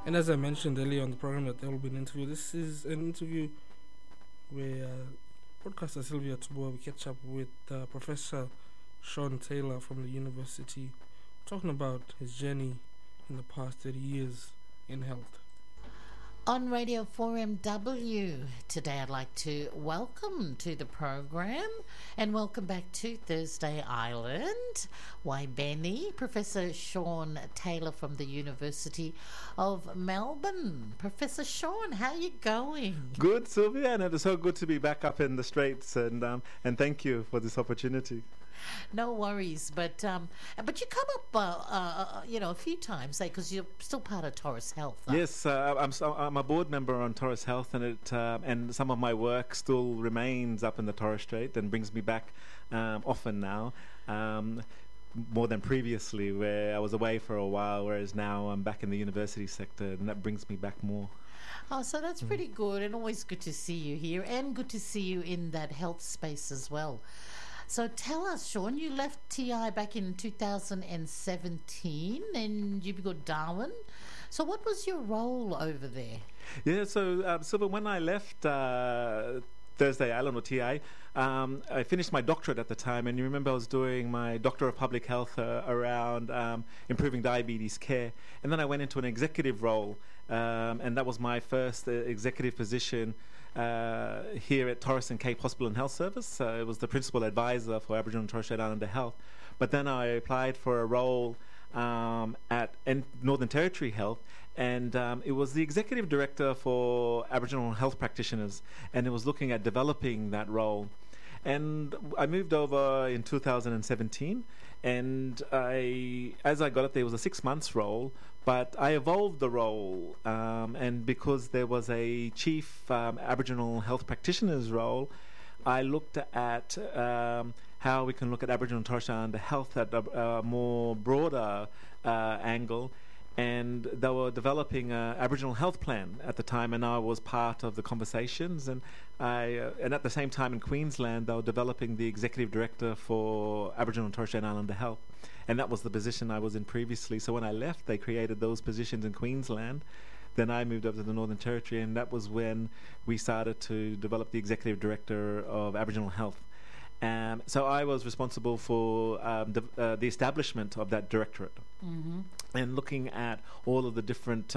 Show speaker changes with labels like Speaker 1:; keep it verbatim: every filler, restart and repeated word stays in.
Speaker 1: And as I mentioned earlier on the program that there will be an interview, this is an interview where uh, broadcaster Sylvia Tubua, we catch up with uh, Professor Sean Taylor from the university, talking about his journey in the past thirty years in health.
Speaker 2: On Radio four M W, today I'd like to welcome to the program and welcome back to Thursday Island, Waibeni, Professor Sean Taylor from the University of Melbourne. Professor Sean, how are you going?
Speaker 3: Good, Sylvia, and it is so good to be back up in the Straits, and um, and thank you for this opportunity.
Speaker 2: No worries, but um, but you come up, uh, uh, you know, a few times, because you're still part of Taurus Health. Huh?
Speaker 3: Yes, uh, I'm so, I'm a board member on Taurus Health, and it uh, and some of my work still remains up in the Torres Strait and brings me back um, often now, um, more than previously, where I was away for a while, whereas now I'm back in the university sector, and that brings me back more.
Speaker 2: Oh, so that's pretty good, and always good to see you here, and good to see you in that health space as well. So tell us, Sean, you left T I back in two thousand seventeen and you got Darwin. So what was your role over there?
Speaker 3: Yeah, so, um, Silver, when I left uh, Thursday Island or T I, um, I finished my doctorate at the time, and you remember I was doing my Doctor of Public Health uh, around um, improving diabetes care. And then I went into an executive role, um, and that was my first uh, executive position Uh, here at Torres and Cape Hospital and Health Service. Uh, it was the principal advisor for Aboriginal and Torres Strait Islander Health. But then I applied for a role um, at N- Northern Territory Health, and um, it was the executive director for Aboriginal health practitioners, and it was looking at developing that role. And I moved over in two thousand seventeen, and I, as I got it there, it was a six months role, but I evolved the role, um, and because there was a chief um, Aboriginal health practitioner's role, I looked at um, how we can look at Aboriginal and Torres Strait Islander health at a, a more broader uh, angle. And they were developing an Aboriginal health plan at the time, and I was part of the conversations. And I, uh, and at the same time in Queensland, they were developing the executive director for Aboriginal and Torres Strait Islander Health, and that was the position I was in previously. So when I left, they created those positions in Queensland. Then I moved up to the Northern Territory, and that was when we started to develop the executive director of Aboriginal Health. Um, so I was responsible for um, the, uh, the establishment of that directorate,
Speaker 2: mm-hmm.
Speaker 3: and looking at all of the different